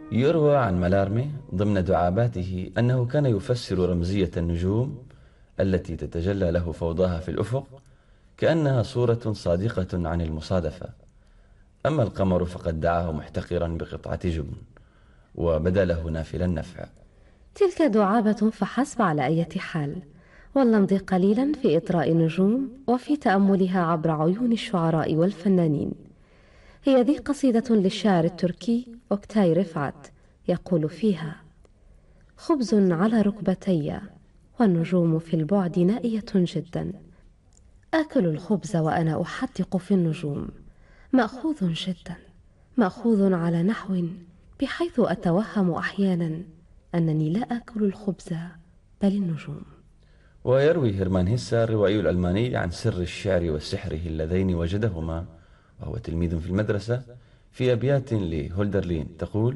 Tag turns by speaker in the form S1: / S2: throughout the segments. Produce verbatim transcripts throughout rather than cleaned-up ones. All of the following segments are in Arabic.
S1: يروى عن مالارمي ضمن دعاباته أنه كان يفسر رمزية النجوم التي تتجلى له فوضاها في الأفق كأنها صورة صادقة عن المصادفة. أما القمر فقد دعاه محتقرا بقطعة جبن وبدا له نافل النفع.
S2: تلك دعابة فحسب على أي حال، ولنمضي قليلا في إطراء النجوم وفي تأملها عبر عيون الشعراء والفنانين. هي ذي قصيدة للشاعر التركي أوكتاي رفعت يقول فيها: خبز على ركبتي والنجوم في البعد نائية جدا، آكل الخبز وأنا أحدق في النجوم، مأخوذ جدا مأخوذ على نحو بحيث أتوهم أحيانا أنني لا آكل الخبز بل النجوم.
S1: ويروي هيرمان هيسا الروائي الألماني عن سر الشعر وسحره اللذين وجدهما وهو تلميذ في المدرسة في أبيات لهولدرلين تقول: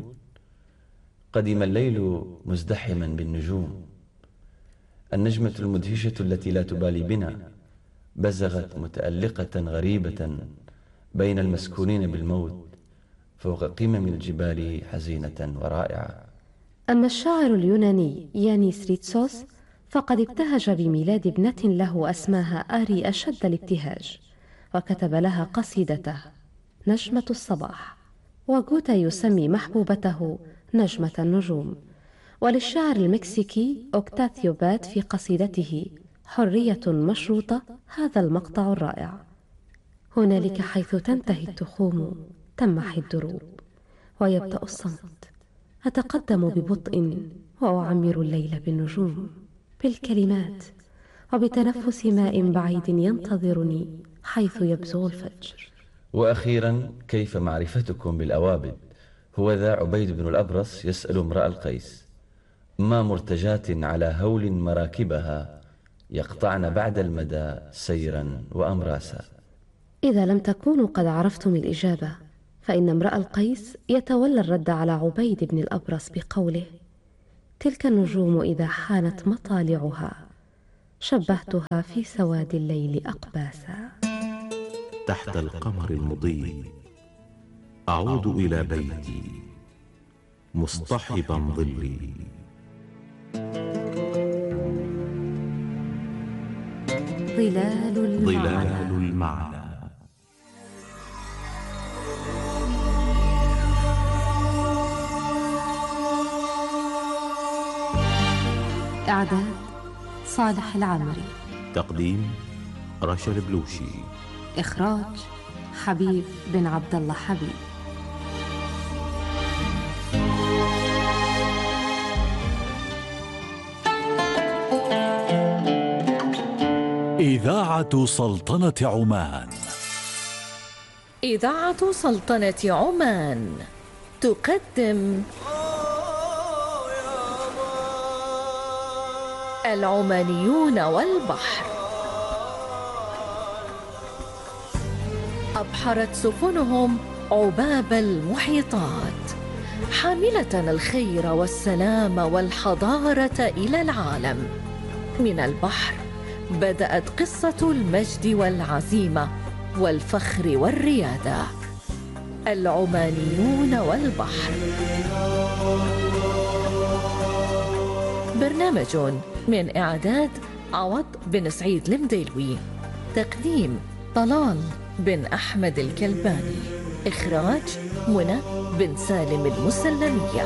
S1: قدم الليل مزدحما بالنجوم، النجمة المدهشة التي لا تبالي بنا، بزغت متألقة غريبة بين المسكونين بالموت فوق قمم الجبال حزينة ورائعة.
S2: أما الشاعر اليوناني يانيس ريتسوس فقد ابتهج بميلاد ابنة له أسماها آري أشد الابتهاج، وكتب لها قصيدته نجمة الصباح، وغوتا يسمي محبوبته نجمة النجوم. وللشاعر المكسيكي أوكتاثيو بات في قصيدته حرية مشروطة هذا المقطع الرائع: هنالك حيث تنتهي التخوم تمحي الدروب ويبدأ الصمت، أتقدم ببطء وأعمر الليل بالنجوم، بالكلمات وبتنفس ماء بعيد ينتظرني حيث يبزغ الفجر.
S1: وأخيرا، كيف معرفتكم بالأوابد؟ هو ذا عبيد بن الأبرص يسأل امرأ القيس: ما مرتجات على هول مراكبها يقطعن بعد المدى سيرا وأمراسا؟
S2: إذا لم تكونوا قد عرفتم الإجابة فإن امرأ القيس يتولى الرد على عبيد بن الأبرص بقوله: تلك النجوم إذا حانت مطالعها شبهتها في سواد الليل أقباسا.
S3: تحت القمر المضيء أعود إلى بيتي مصطحبا ظلي.
S2: ظلال المعنى,
S3: ظلال المعنى.
S2: إعداد صالح العمري،
S3: تقديم رشا البلوشي،
S2: إخراج حبيب بن عبد الله حبيب.
S4: إذاعة سلطنة عمان.
S5: إذاعة سلطنة عمان تقدم العمانيون والبحر. أبحرت سفنهم عباب المحيطات حاملة الخير والسلام والحضارة إلى العالم. من البحر بدأت قصة المجد والعزيمة والفخر والريادة. العمانيون والبحر، برنامج من إعداد عوض بن سعيد المديلوي، تقديم طلال بن أحمد الكلباني، إخراج منى بن سالم المسلمية.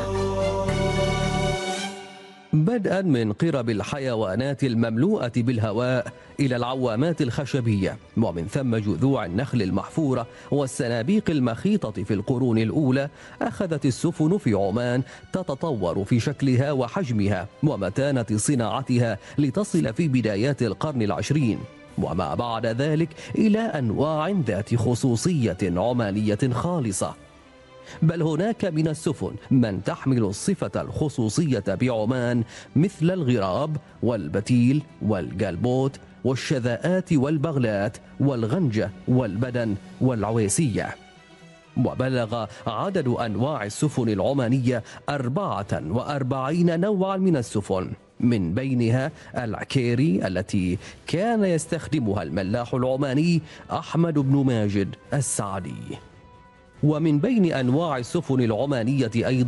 S6: بدءا من قرب الحيوانات المملوءة بالهواء إلى العوامات الخشبية، ومن ثم جذوع النخل المحفورة والسنابيق المخيطة في القرون الأولى، أخذت السفن في عمان تتطور في شكلها وحجمها ومتانة صناعتها لتصل في بدايات القرن العشرين، وما بعد ذلك إلى أنواع ذات خصوصية عمانية خالصة. بل هناك من السفن من تحمل الصفة الخصوصية بعمان، مثل الغراب والبتيل والجلبوت والشذاءات والبغلات والغنجة والبدن والعويسية. وبلغ عدد أنواع السفن العمانية أربعة وأربعين نوعا من السفن، من بينها العكيري التي كان يستخدمها الملاح العماني أحمد بن ماجد السعدي. ومن بين أنواع السفن العمانية أيضا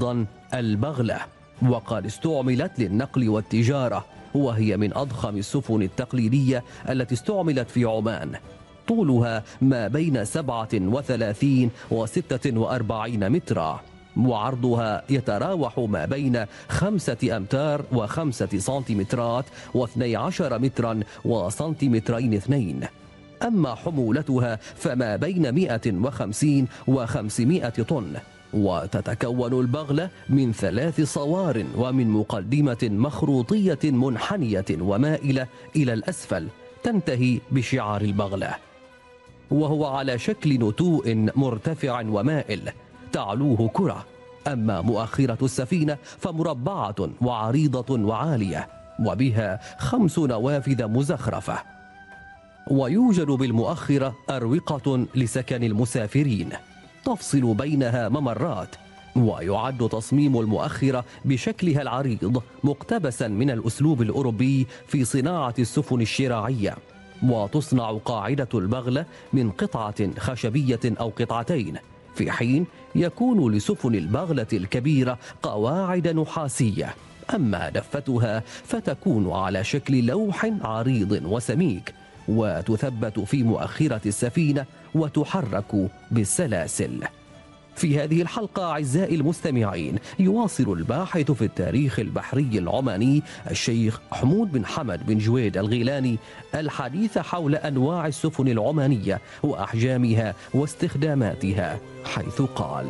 S6: البغلة، وقد استعملت للنقل والتجارة، وهي من أضخم السفن التقليدية التي استعملت في عمان. طولها ما بين سبعة وثلاثين وستة وأربعين مترا، وعرضها يتراوح ما بين خمسة أمتار وخمسة سنتيمترات واثني عشر مترا وسنتيمترين اثنين. أما حمولتها فما بين مئة وخمسين وخمسمائة طن. وتتكون البغلة من ثلاث صوار ومن مقدمة مخروطية منحنية ومائلة إلى الأسفل تنتهي بشعار البغلة، وهو على شكل نتوء مرتفع ومائل تعلوه كرة. أما مؤخرة السفينة فمربعة وعريضة وعالية، وبها خمس نوافذ مزخرفة. ويوجد بالمؤخرة أروقة لسكن المسافرين تفصل بينها ممرات. ويعد تصميم المؤخرة بشكلها العريض مقتبسا من الأسلوب الأوروبي في صناعة السفن الشراعية. وتصنع قاعدة البغلة من قطعة خشبية أو قطعتين، في حين يكون لسفن البغلة الكبيرة قواعد نحاسية. أما دفتها فتكون على شكل لوح عريض وسميك، وتثبت في مؤخرة السفينة وتحرك بالسلاسل. في هذه الحلقة أعزائي المستمعين يواصل الباحث في التاريخ البحري العماني الشيخ حمود بن حمد بن جويد الغيلاني الحديث حول أنواع السفن العمانية وأحجامها واستخداماتها، حيث قال: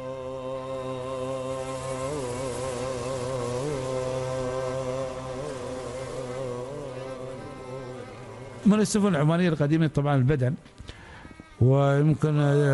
S7: من السفن العمانية القديمة طبعا البدن، ويمكن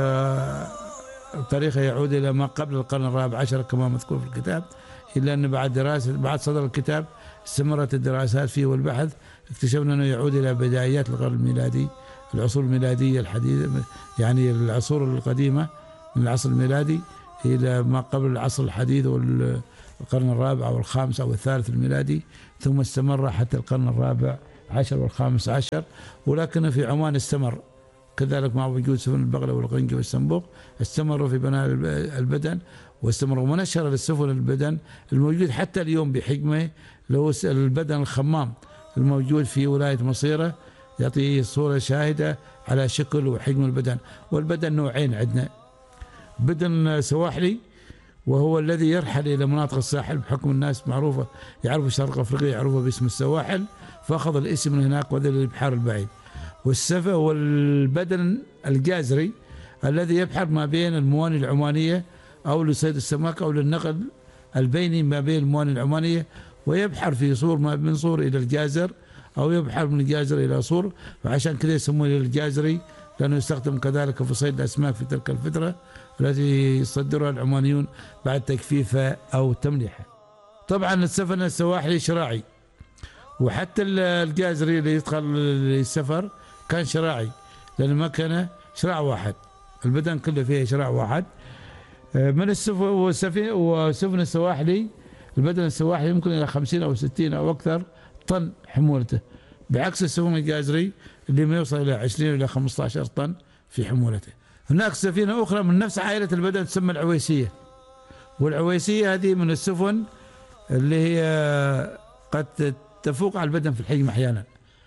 S7: تاريخه يعود إلى ما قبل القرن الرابع عشر كما مذكور في الكتاب، إلا أن بعد دراسة بعد صدر الكتاب استمرت الدراسات فيه والبحث، اكتشفنا أنه يعود إلى بدايات القرن الميلادي، العصور الميلادية الحديثة، يعني العصور القديمة من العصر الميلادي إلى ما قبل العصر الحديث والقرن الرابع والخامس أو الثالث الميلادي، ثم استمر حتى القرن الرابع عشر والخامس عشر. ولكن في عمان استمر كذلك مع وجود سفن البغلة والغنجة والسنبوق، استمروا في بناء البدن، واستمروا منشر للسفن البدن الموجود حتى اليوم بحجمه، لو البدن الخمام الموجود في ولاية مصيرة يعطي صورة شاهدة على شكل وحجم البدن. والبدن نوعين عندنا، بدن سواحلي وهو الذي يرحل إلى مناطق الساحل بحكم الناس معروفة يعرفوا شرق أفريقيا يعرفوا باسم السواحل، فأخذ الاسم من هناك وذل البحار البعيد. والسفن والبدن الجازري الذي يبحر ما بين الموانئ العمانية أو لصيد السمك أو للنقل البيني ما بين الموانئ العمانية، ويبحر في صور ما من صور إلى الجازر أو يبحر من الجازر إلى صور، فعشان كذا يسمونه الجازري، لأنه يستخدم كذلك في صيد الأسماك في تلك الفترة التي يصدرها العمانيون بعد تجفيفها أو تمليحها. طبعا السفن السواحلي شراعي، وحتى الجازري اللي يدخل للسفر كان شراعي، لأن ما كان شراع واحد، البدن كله فيه شراع واحد. من السفن والسفن وسفن السواحلي البدن السواحلي يمكن إلى خمسين أو ستين أو أكثر طن حمولته، بعكس السفن الجازري اللي ما يوصل إلى عشرين إلى خمسة عشر طن في حمولته. هناك سفينة أخرى من نفس عائلة البدن تسمى العويسية، والعويسية هذه من السفن اللي هي قد تفوق على البدن في الحجم أحيانا،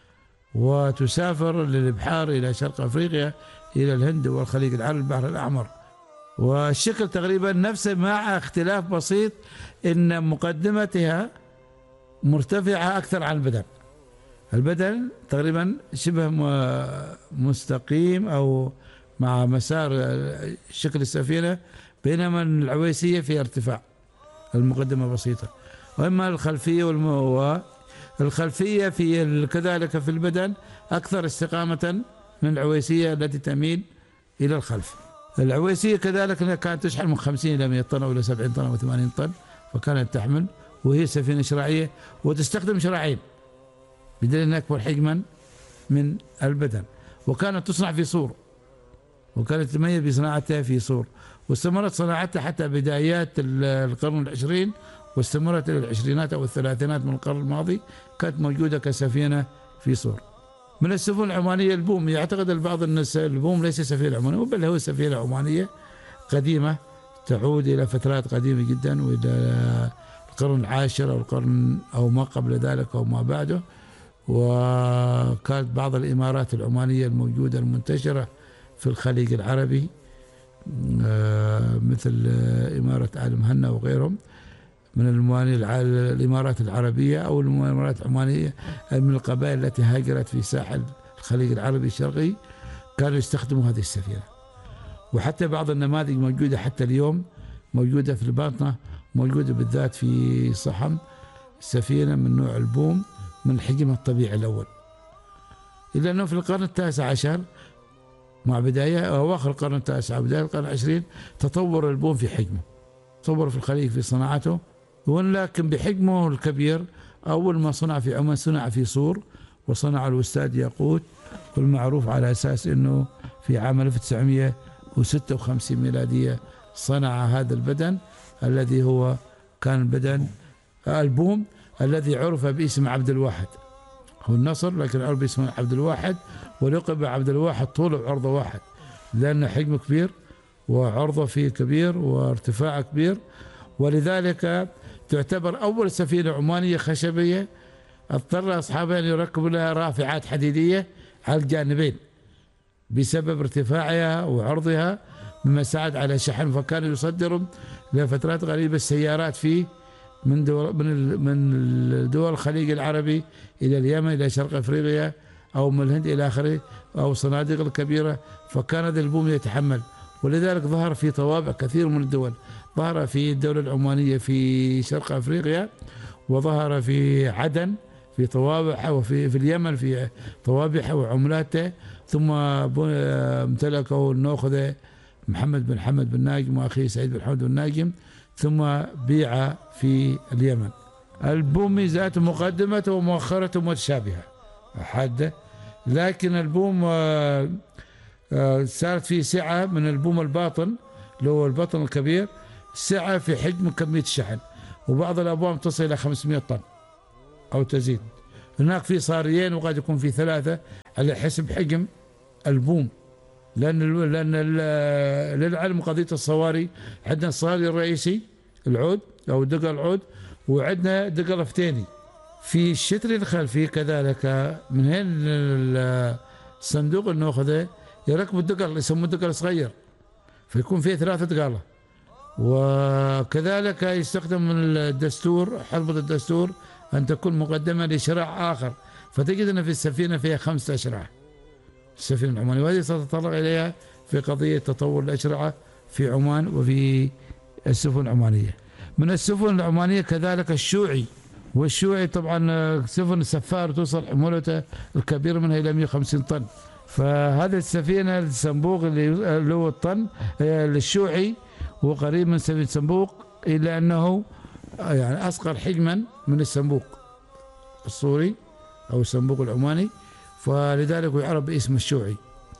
S7: وتسافر للبحار إلى شرق أفريقيا إلى الهند والخليج العربي البحر الأحمر، والشكل تقريبا نفسه مع اختلاف بسيط إن مقدمتها مرتفعة أكثر عن البدن. البدن تقريبا شبه مستقيم أو مع مسار شكل السفينة، بينما العويسية في ارتفاع، المقدمة بسيطة. وإما الخلفية والمو الخلفية في كذلك في البدن أكثر استقامة من العويسية التي تميل إلى الخلف. العويسية كذلك كانت تشحن من خمسين إلى مئة طن أو إلى سبعين طن أو ثمانين طن، فكانت تحمل، وهي سفينة شراعية وتستخدم شراعين بدليل أنها أكبر حجما من البدن، وكانت تصنع في صور، وكانت تميز بصناعتها في صور، واستمرت صناعتها حتى بدايات القرن العشرين، واستمرت إلى العشرينات أو الثلاثينات من القرن الماضي كانت موجودة كسفينة في صور. من السفن العمانية البوم، يعتقد البعض أن البوم ليس سفينة عمانية، بل هو سفينة عمانية قديمة تعود إلى فترات قديمة جدا، وإلى القرن العاشر أو القرن أو ما قبل ذلك أو ما بعده. وكانت بعض الإمارات العمانية الموجودة المنتشرة في الخليج العربي مثل إمارة آل مهنا وغيرهم من الإمارات العربية أو الإمارات العمانية من القبائل التي هاجرت في ساحل الخليج العربي الشرقي، كانوا يستخدموا هذه السفينة. وحتى بعض النماذج موجودة حتى اليوم، موجودة في الباطنة، موجودة بالذات في صحم، سفينة من نوع البوم من حجمها الطبيعي الأول. إلا أنه في القرن التاسع عشر مع بداية أو آخر القرن التاسع بداية القرن العشرين تطور البوم في حجمه، تطور في الخليج في صناعته، ولكن بحجمه الكبير أول ما صنع في عمان صنع في صور، وصنع الأستاذ ياقوت، والمعروف على أساس أنه في عام ألف وتسعمائة وستة وخمسين ميلادية صنع هذا البدن الذي هو كان بدن البوم الذي عرف باسم عبد الواحد، هو النصر لكن عرف باسم عبد الواحد، ولقب عبد الواحد طول وعرضه واحد، لأن حجمه كبير وعرضه فيه كبير وارتفاعه كبير، ولذلك تعتبر أول سفينة عمانية خشبية اضطر أصحابها أن يركبوا لها رافعات حديدية على الجانبين بسبب ارتفاعها وعرضها، مما ساعد على شحن، فكانوا يصدروا لفترات قريبة السيارات فيه من دول من من دول الخليج العربي إلى اليمن إلى شرق أفريقيا أو من الهند إلى آخره أو صناديق الكبيرة، فكان هذا البوم يتحمل. ولذلك ظهر في طوابع كثير من الدول، ظهر في الدولة العمانية في شرق أفريقيا، وظهر في عدن في طوابعها، وفي في اليمن في طوابعها وعملاته، ثم امتلكه النوخذة محمد بن حمد بن ناجم وأخيه سعيد بن حمد بن ناجم، ثم بيع في اليمن. البوم ميزاته مقدمته ومؤخرته متشابهة حادة، لكن البوم صارت فيه سعة من البوم الباطن اللي هو البطن الكبير، سعة في حجم كمية الشحن، وبعض الأبواب تصل إلى خمسمائة طن أو تزيد. هناك في صاريين وقد يكون في ثلاثة على حسب حجم البوم، لأن لأن للعلم قضية الصواري، عندنا الصاري الرئيسي العود أو دقل العود، وعندنا دقل فتيني. في الشتر الخلفي كذلك من هين الصندوق النوخذة يركبوا الدقل يسموه دقل صغير، فيكون فيه ثلاثة دقالة. وكذلك يستخدم الدستور، حربة الدستور أن تكون مقدمة لشراع آخر، فتجد أن في السفينة فيها خمسة أشراع السفينة العمانية، وهذه سنتطرق إليها في قضية تطور الأشرعة في عمان وفي السفن العمانية. من السفن العمانية كذلك الشوعي، والشوعي طبعا سفن سفار توصل حمولته الكبير منها إلى مئة وخمسين طن، فهذه السفينة الصنبوق اللي هو الطن للشوعي هو قريب من سفينة صنبوق، إلا أنه يعني أصغر حجما من الصنبوق الصوري أو الصنبوق العماني، فلذلك يعرف باسم الشوعي،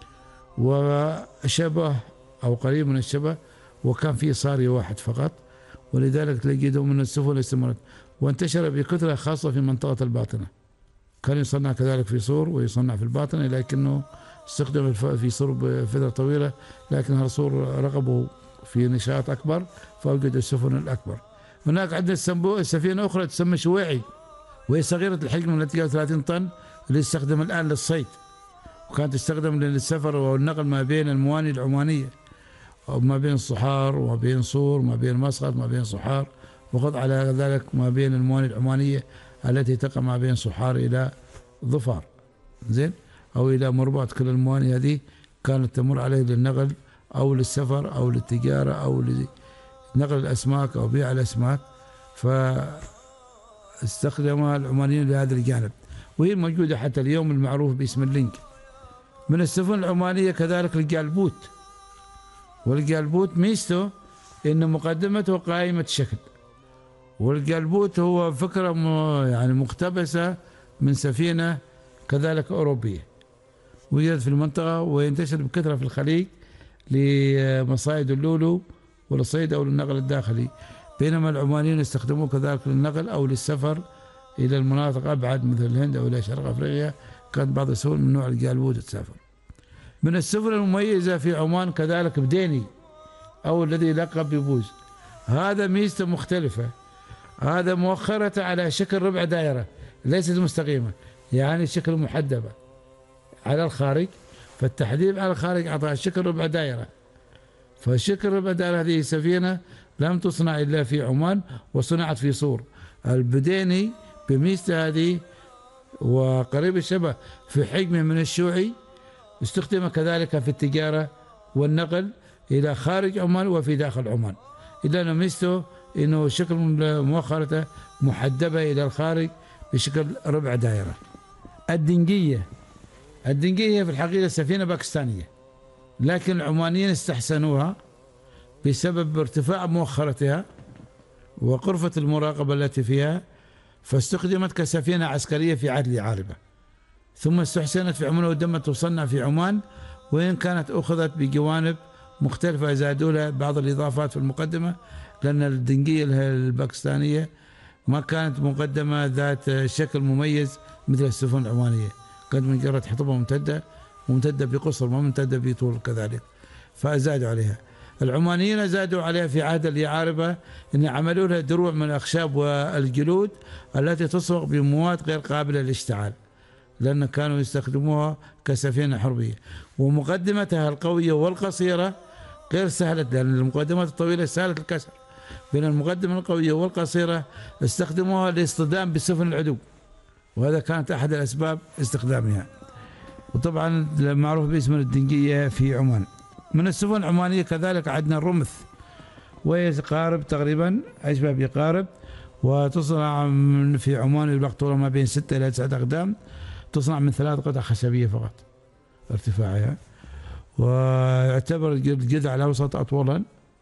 S7: وشبه أو قريب من الشبه، وكان فيه صاري واحد فقط، ولذلك تجده من السفن استمرت وانتشر بكثرة خاصة في منطقة الباطنة. كان يصنع كذلك في صور ويصنع في الباطنة، لكنه استخدم في صور بفترة طويلة، لكن الصور رغبوا في نشاط أكبر فوجد السفن الأكبر. هناك عندنا السفينة أخرى تسمى شويعي، وهي صغيرة الحجم التي تجاوز ثلاثين طن، اللي يستخدم الآن للصيد، وكانت تستخدم للسفر والنقل ما بين الموانئ العمانية، أو ما بين صحار وما بين صور وما بين مسقط وما بين صحار، وقد على ذلك ما بين الموانئ العمانية التي تقع ما بين صحار إلى ظفار زين أو إلى مرباط. كل الموانئ هذه كانت تمر عليه للنقل أو للسفر أو للتجارة أو لنقل الأسماك أو بيع الأسماك، فاستخدمها العمانيين لهذا الجانب، وهي موجودة حتى اليوم المعروف باسم اللينك. من السفن العمانية كذلك الجالبوت، والجالبوت ميزته إن مقدمته قائمة شكل، والجالبوت هو فكرة يعني مقتبسة من سفينة كذلك أوروبية وجدت في المنطقة وينتشر بكثرة في الخليج لمصايد اللولو والصيد أو للنقل الداخلي، بينما العمانيين استخدموه كذلك للنقل أو للسفر إلى المناطق أبعد مثل الهند أو إلى شرق أفريقيا. كانت بعض السفن من نوع الجالبوت تسافر. من السفن المميزة في عمان كذلك بديني أو الذي يلقب ببوز. هذا ميزته مختلفة. هذا مؤخرة على شكل ربع دائرة ليست مستقيمة، يعني شكل محدبة على الخارج، فالتحديب على الخارج أعطاها شكل ربع دائرة. فشكل ربع دائرة هذه سفينة لم تصنع إلا في عمان وصنعت في صور. البديني بميزته هذه وقريب الشبه في حجمه من الشيوعي استخدم كذلك في التجارة والنقل إلى خارج عمان وفي داخل عمان، إلا أنه ميزته أنه شكل مؤخرته محدبة إلى الخارج بشكل ربع دائرة. الدنقية الدنقية في الحقيقة سفينة باكستانية، لكن العمانيين استحسنوها بسبب ارتفاع مؤخرتها وقرفة المراقبة التي فيها، فاستخدمت كسفينة عسكرية في عهد العاربة، ثم استحسنت في عمان ودمت تصنع في عمان، وإن كانت أخذت بجوانب مختلفة زادوا لها بعض الإضافات في المقدمة، لأن الدنقية الباكستانية ما كانت مقدمة ذات شكل مميز مثل السفن العمانية، كانت مجرد حطبة ممتدة ممتدة بقصر ما ممتدة بطول كذلك، فزادوا عليها. العمانيين زادوا عليها في عهد اليعاربة أن عملوا لها دروع من الأخشاب والجلود التي تصبغ بمواد غير قابلة للاشتعال، لأن كانوا يستخدموها كسفينة حربية. ومقدمتها القوية والقصيرة غير سهلة، لأن المقدمات الطويلة سهلة الكسر، بين المقدمة القوية والقصيرة استخدموها لاصطدام بسفن العدو، وهذا كانت أحد الأسباب استخدامها. وطبعا معروف باسم الدنقية في عمان. من السفن العمانية كذلك عندنا الرمث، وهي قارب تقريبا أشبه بقارب، وتصنع في عمان يبلغ طولها ما بين ستة إلى تسعة أقدام، تصنع من ثلاث قطع خشبية فقط ارتفاعها، ويعتبر الجذع الأوسط أطولا،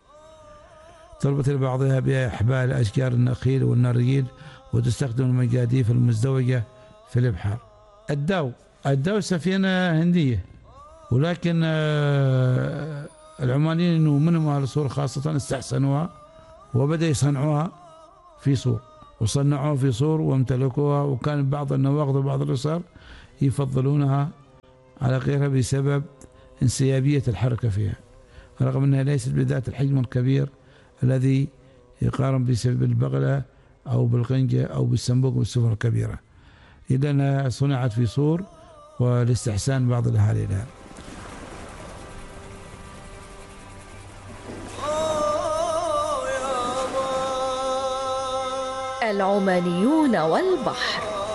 S7: تربط لبعضها بأحبال أشجار النخيل والنرجيل، وتستخدم المجاديف المزدوجة في الإبحار. الداو الداو سفينة هندية، ولكن العمانيين ومنهم أهل صور خاصة استحسنوها وبدأ يصنعوها في صور، وصنعوها في صور وامتلكوها، وكان بعض النواقض وبعض الرسال يفضلونها على غيرها بسبب انسيابية الحركة فيها، رغم أنها ليست بذات الحجم الكبير الذي يقارن بالبغلة أو بالقنجة أو بالسنبوق والسفن الكبيرة، إلا أنها صنعت في صور ولاستحسان بعض الأهالي لها.
S5: العمانيون والبحر.